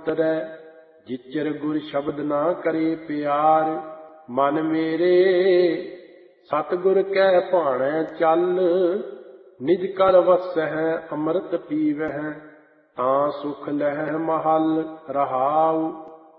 ਉਤਰੈ। ਜਿਚਰ ਗੁਰ ਸ਼ਬਦ ਨਾ ਕਰੇ ਪਿਆਰ। ਮਨ ਮੇਰੇ ਸਤਿਗੁਰ ਕੈ ਭਾਣੈ ਚੱਲ। ਨਿਜ ਕਰ ਵਸਹਿ ਅੰਮ੍ਰਿਤ ਪੀਵਹਿ। ਤਾਂ ਸੁਖ ਲਹਿ ਮਹਲ ਰਹਾਉ।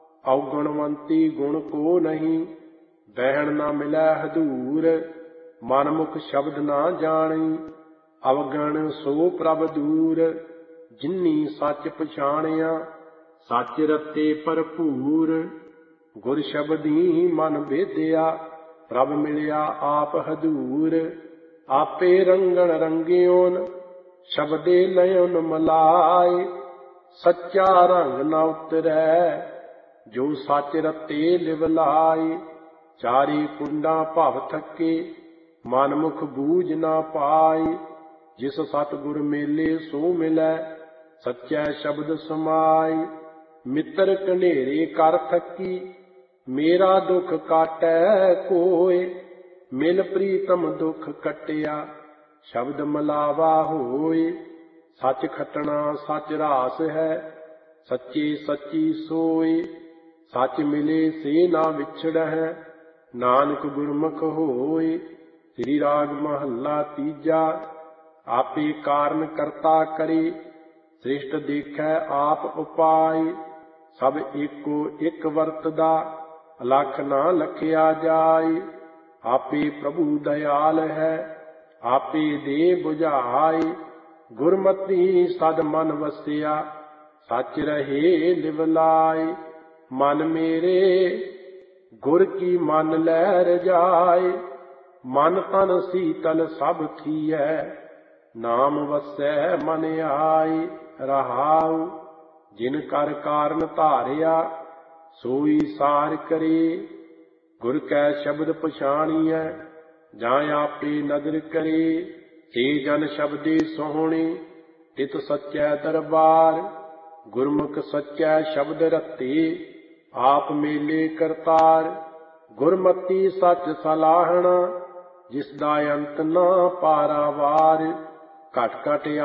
ਔਗੁਣਵੰਤੀ ਗੁਣ ਕੋ ਨਹੀਂ। ਬਹਿਣ ਨਾ ਮਿਲੈ ਹਦੂਰ। ਮਨ ਮੁਖ ਸ਼ਬਦ ਨਾ ਜਾਣੀ। ਅਵਗਣ ਸੋ ਪ੍ਰਭ ਦੂਰ। ਜਿਨੀ ਸੱਚ ਪਛਾਣਿਆ ਸੱਚ ਰਤੇ ਭਰਪੂਰ। ਗੁਰ ਸ਼ਬਦੀ ਮਨ ਭੇਦਿਆ ਪ੍ਰਭ ਮਿਲਿਆ ਆਪ ਹਦੂਰ। ਆਪੇ ਰੰਗਣ ਰੰਗਿਓਨ ਸ਼ਬਦੇ ਲਇਓਨ ਮਲਾਇ। ਸੱਚਾ ਰੰਗ ਨਾ ਉਤਰੈ ਜੋ ਸੱਚ ਰਤੇ ਲਿਵ ਲਾਇ। ਚਾਰੀ ਕੁੰਡਾਂ ਭਵ ਥਕੇ ਮਨ ਮੁਖ ਬੂਝ ਨਾ ਪਾਈ। ਜਿਸ ਸਤਿਗੁਰ ਮੇਲੇ ਸੋ ਮਿਲੈ ਸੱਚੈ ਸ਼ਬਦ ਸਮਾਈ। ਮਿੱਤਰ ਕਨੇਰੇ ਕਰ ਥਕੀ ਮੇਰਾ ਦੁਖ ਕਾਟੈ ਕੋਇ। ਮਿਲ ਪ੍ਰੀਤਮ ਦੁਖ ਕਟਿਆ ਸ਼ਬਦ ਮਲਾਵਾ ਹੋਇ। ਸੱਚ ਖਟਣਾ ਸੱਚ ਰਾਸ ਹੈ ਸੱਚੇ ਸੱਚੀ ਸੋਇ। ਸੱਚ ਮਿਲੇ ਸੇ ਨਾ ਵਿਛੜਹਿ ਨਾਨਕ ਗੁਰਮੁਖ ਹੋਇ। ਸ੍ਰੀ ਰਾਗ ਮਹੱਲਾ ਤੀਜਾ। ਆਪੇ ਕਾਰਨ ਕਰਤਾ ਕਰੇ ਸ੍ਰਿਸ਼ਟ ਦੇਖੈ ਆਪ ਉਪਾਇ। ਸਭ ਏਕੋ ਇੱਕ ਵਰਤਦਾ ਅਲਖ ਨਾ ਲਖਿਆ ਜਾਇ। ਆਪੇ ਪ੍ਰਭੂ ਦਇਆਲ ਹੈ ਆਪੇ ਦੇ ਬੁਝਾਈ। ਗੁਰਮਤਿ ਸਦ ਮਨ ਵਸਿਆ ਸੱਚ ਰਹੇ ਲਿਵ ਲਾਇ। ਮਨ ਮੇਰੇ ਗੁਰ ਕੀ ਮਨ ਲੈ ਰਜਾਇ। ਮਨ ਤਨ ਸੀਤਲ ਸਭ ਥੀਐ ਨਾਮ ਵਸੈ ਮਨ ਆਈ। ਰਹਾਉ ਜਿਨ ਕਰ ਕਾਰਨ ਧਾਰਿਆ ਸੋਈ ਸਾਰ ਕਰੇ। ਗੁਰ ਕੈ ਸ਼ਬਦ ਪਛਾਣੀਐ ਜਾਂ ਆਪੇ ਨਦਰ ਕਰੇ। ਤੇ ਜਨ ਸ਼ਬਦੇ ਸੋਹਣੇ ਤਿਤ ਸੱਚੈ ਦਰਬਾਰ। ਗੁਰਮੁਖ ਸੱਚੈ ਸ਼ਬਦ ਰਤੇ ਆਪ ਮੇਲੇ ਕਰਤਾਰ। ਗੁਰਮਤਿ ਸੱਚ ਸਲਾਹਣਾ ਜਿਸ ਦਾ ਅੰਤ ਨਾ ਪਾਰਾਵਾਰ। ਘਟ ਘਟ